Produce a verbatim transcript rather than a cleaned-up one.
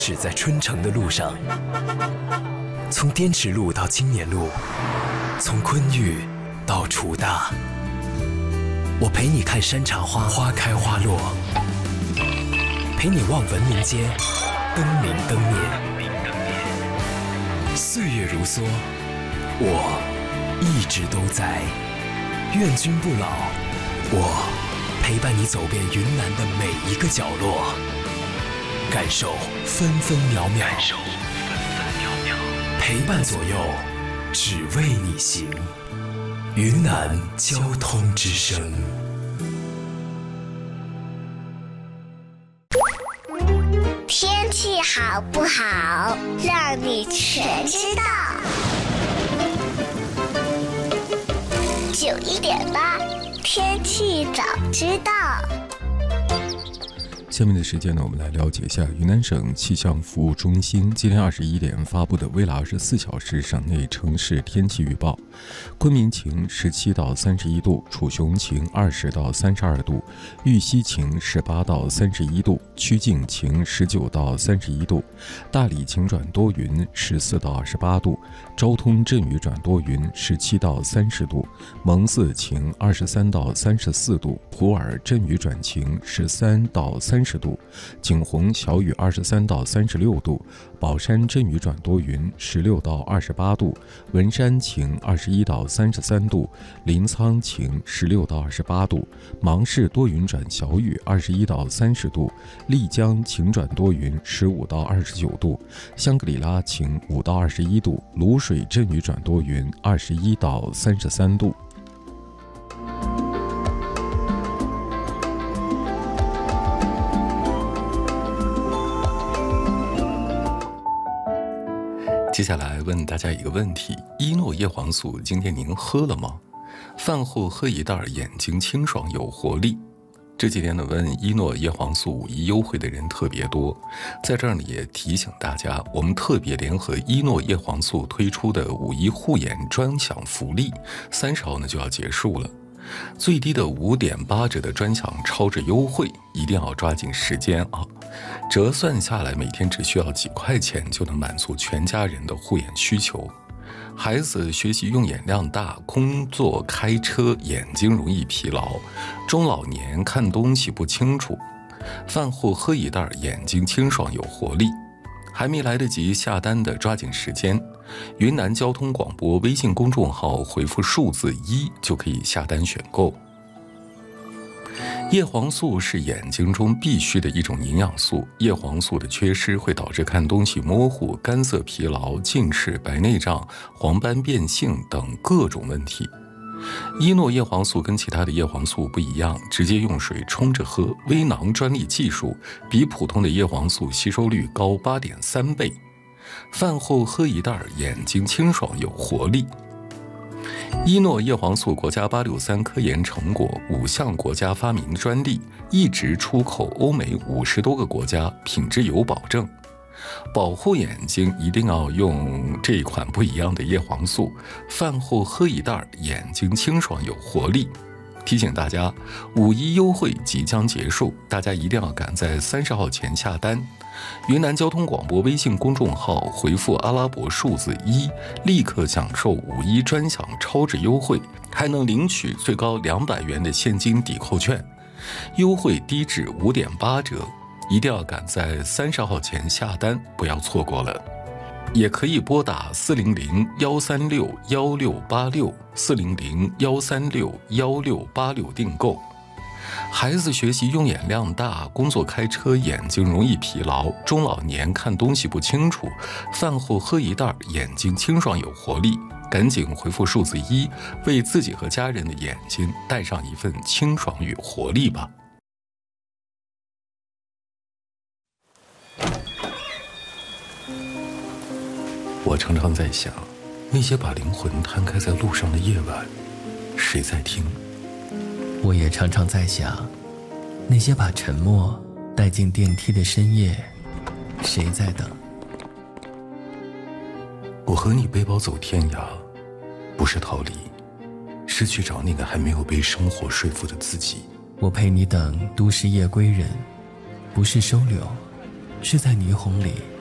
驶在春城的路上，从滇池路到青年路，从昆玉到楚大，我陪你看山茶花花开花落，陪你望文明街灯明灯灭。岁月如梭，我一直都在，愿君不老。我陪伴你走遍云南的每一个角落，感受分分秒秒，感受分分秒秒，陪伴左右，只为你行。云南交通之声。 天气好不好，让你全知道。九一点八，天气早知道。 下面的时间呢，我们来了解一下云南省气象服务中心今天二十一点发布的未来二十四小时省内城市天气预报。昆明晴十七到三十一度，楚雄晴二十到三十二度，玉溪晴十八到三十一度，曲靖晴十九到三十一度，大理晴转多云十四到二十八度，昭通阵雨转多云十七到三十度，蒙自晴二十三到三十四度，普洱阵雨转晴十三到三十度，景洪小雨二十三到三十六度，宝山阵雨转多云十六到二十八度，文山晴二十一到三十三度，临沧晴十六到二十八度，芒市多云转小雨二十一到三十度，丽江晴转多云十五到二十九度，香格里拉晴五到二十一度，卤水阵雨转多云二十一到三十三度。接下来问大家一个问题：依诺叶黄素今天您喝了吗？饭后喝一袋，眼睛清爽有活力。这几天呢，问依诺叶黄素五一优惠的人特别多，在这儿呢也提醒大家，我们特别联合依诺叶黄素推出的五一护眼专享福利，三十号呢就要结束了。最低的五点八折的专享超值优惠，一定要抓紧时间啊！折算下来，每天只需要几块钱就能满足全家人的护眼需求。孩子学习用眼量大，工作开车眼睛容易疲劳，中老年看东西不清楚，饭后喝一袋，眼睛清爽有活力。还没来得及下单的，抓紧时间。云南交通广播微信公众号回复数字一就可以下单选购。叶黄素是眼睛中必须的一种营养素，叶黄素的缺失会导致看东西模糊、干涩疲劳、近视、白内障、黄斑变性等各种问题。依诺叶黄素跟其他的叶黄素不一样，直接用水冲着喝，微囊专利技术，比普通的叶黄素吸收率高 八点三倍。饭后喝一袋，眼睛清爽有活力。依诺叶黄素国家八六三科研成果，五项国家发明专利，一直出口欧美五十多个国家，品质有保证。保护眼睛一定要用这一款不一样的叶黄素，饭后喝一袋，眼睛清爽有活力。提醒大家，五一优惠即将结束，大家一定要赶在三十号前下单。云南交通广播微信公众号回复阿拉伯数字一，立刻享受五一专享超值优惠，还能领取最高两百元的现金抵扣券，优惠低至五点八折。一定要赶在三十号前下单，不要错过了。也可以拨打四零零幺三六幺六八六四零零幺三六幺六八六订购。孩子学习用眼量大，工作开车眼睛容易疲劳，中老年看东西不清楚，饭后喝一袋，眼睛清爽有活力。赶紧回复数字一，为自己和家人的眼睛带上一份清爽与活力吧。我常常在想，那些把灵魂摊开在路上的夜晚，谁在听？ 我也常常在想，那些把沉默带进电梯的深夜，谁在等？ 我和你背包走天涯，不是逃离，是去找那个还没有被生活说服的自己。 我陪你等都市夜归人，不是收留， 是在霓虹里